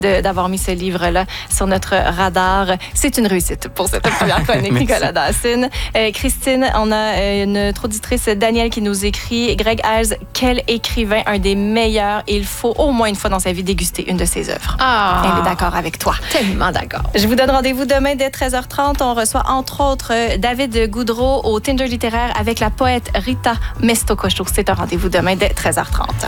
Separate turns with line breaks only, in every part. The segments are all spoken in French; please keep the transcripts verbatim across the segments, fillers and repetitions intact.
De, d'avoir mis ce livre-là sur notre radar. C'est une réussite pour cette première chronique, Nicolas Dawson. Euh, Christine, on a euh, notre auditrice Danielle qui nous écrit « Greg Hales, quel écrivain, un des meilleurs. Il faut au moins une fois dans sa vie déguster une de ses œuvres. »
Ah,
Elle est d'accord avec toi.
Tellement d'accord.
Je vous donne rendez-vous demain dès treize heures trente. On reçoit entre autres David Goudreau au Tinder littéraire avec la poète Rita Mestococho. C'est un rendez-vous demain dès treize heures trente.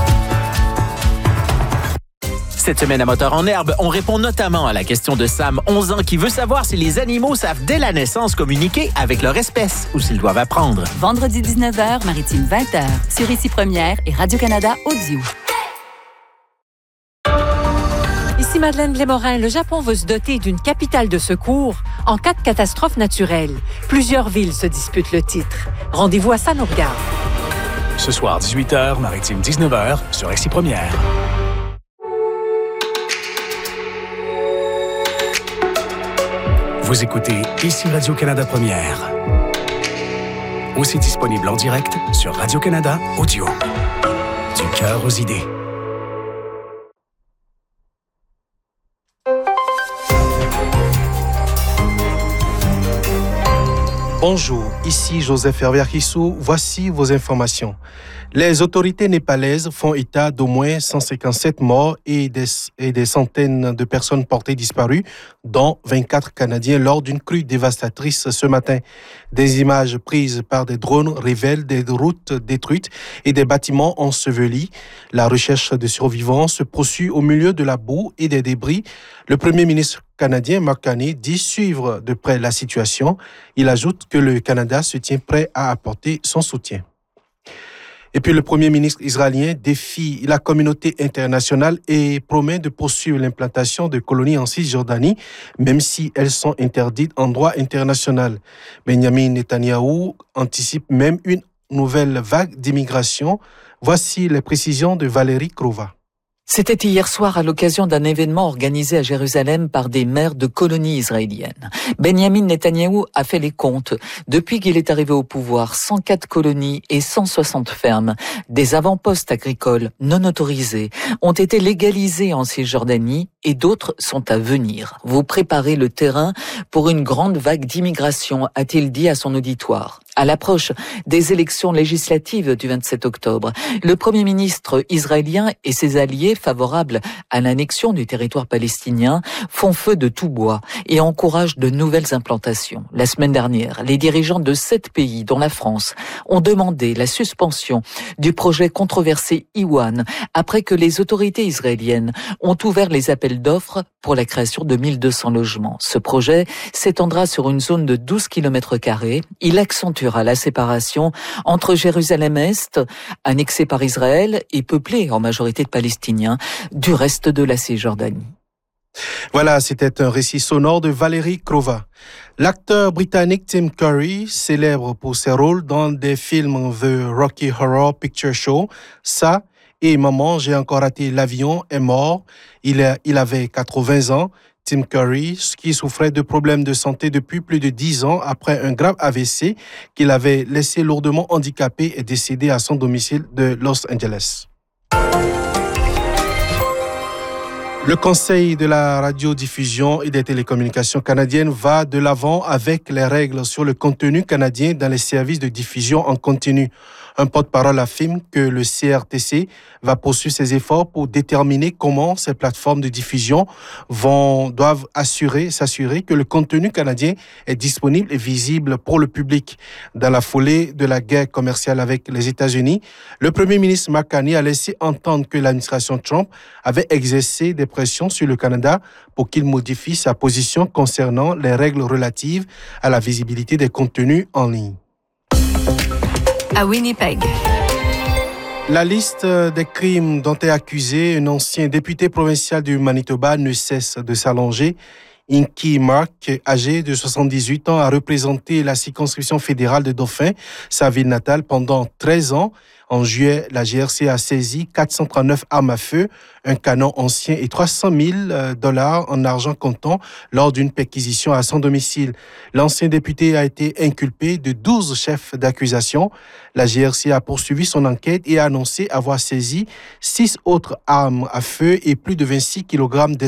Cette semaine à Moteur en herbe, on répond notamment à la question de Sam, onze ans, qui veut savoir si les animaux savent dès la naissance communiquer avec leur espèce ou s'ils doivent apprendre.
Vendredi dix-neuf heures, Maritime vingt heures, sur Ici Première et Radio-Canada Audio.
Ici Madeleine Glémorin, le Japon veut se doter d'une capitale de secours en cas de catastrophe naturelle. Plusieurs villes se disputent le titre. Rendez-vous à ça nous regarde.
Ce soir, dix-huit heures, Maritime dix-neuf heures, sur Ici Première. Vous écoutez Ici Radio-Canada Première. Aussi disponible en direct sur Radio-Canada Audio. Du cœur aux idées.
Bonjour, ici Joseph Hervé-Arquissou. Voici vos informations. Les autorités népalaises font état d'au moins cent cinquante-sept morts et des, et des centaines de personnes portées disparues, dont vingt-quatre Canadiens lors d'une crue dévastatrice ce matin. Des images prises par des drones révèlent des routes détruites et des bâtiments ensevelis. La recherche de survivants se poursuit au milieu de la boue et des débris. Le premier ministre canadien Mark Carney dit suivre de près la situation. Il ajoute que le Canada se tient prêt à apporter son soutien. Et puis le premier ministre israélien défie la communauté internationale et promet de poursuivre l'implantation de colonies en Cisjordanie, même si elles sont interdites en droit international. Benjamin Netanyahou anticipe même une nouvelle vague d'immigration. Voici les précisions de Valérie Krova.
C'était hier soir à l'occasion d'un événement organisé à Jérusalem par des maires de colonies israéliennes. Benjamin Netanyahou a fait les comptes. Depuis qu'il est arrivé au pouvoir, cent quatre colonies et cent soixante fermes, des avant-postes agricoles non autorisés, ont été légalisés en Cisjordanie et d'autres sont à venir. Vous préparez le terrain pour une grande vague d'immigration, a-t-il dit à son auditoire. À l'approche des élections législatives du vingt-sept octobre, le Premier ministre israélien et ses alliés favorables à l'annexion du territoire palestinien font feu de tout bois et encouragent de nouvelles implantations. La semaine dernière, les dirigeants de sept pays, dont la France, ont demandé la suspension du projet controversé Iwan après que les autorités israéliennes ont ouvert les appels d'offres pour la création de mille deux cents logements. Ce projet s'étendra sur une zone de douze kilomètres carrés. Il accentue à la séparation entre Jérusalem-Est, annexée par Israël et peuplée en majorité de Palestiniens, du reste de la Cisjordanie.
Voilà, c'était un récit sonore de Valérie Krova. L'acteur britannique Tim Curry, célèbre pour ses rôles dans des films The Rocky Horror Picture Show, ça et Maman, j'ai encore raté l'avion, est mort. Il, a, il avait quatre-vingts ans. Tim Curry, qui souffrait de problèmes de santé depuis plus de dix ans après un grave A V C qu'il avait laissé lourdement handicapé, est décédé à son domicile de Los Angeles. Le Conseil de la radiodiffusion et des télécommunications canadiennes va de l'avant avec les règles sur le contenu canadien dans les services de diffusion en continu. Un porte-parole affirme que le C R T C va poursuivre ses efforts pour déterminer comment ces plateformes de diffusion vont, doivent assurer, s'assurer que le contenu canadien est disponible et visible pour le public. Dans la foulée de la guerre commerciale avec les États-Unis, le premier ministre Mark Carney a laissé entendre que l'administration Trump avait exercé des pressions sur le Canada pour qu'il modifie sa position concernant les règles relatives à la visibilité des contenus en ligne.
À Winnipeg.
La liste des crimes dont est accusé un ancien député provincial du Manitoba ne cesse de s'allonger. Inky Mark, âgé de soixante-dix-huit ans, a représenté la circonscription fédérale de Dauphin, sa ville natale, pendant treize ans. En juillet, la G R C a saisi quatre cent trente-neuf armes à feu, un canon ancien et trois cent mille dollars en argent comptant lors d'une perquisition à son domicile. L'ancien député a été inculpé de douze chefs d'accusation. La G R C a poursuivi son enquête et a annoncé avoir saisi six autres armes à feu et plus de vingt-six kilogrammes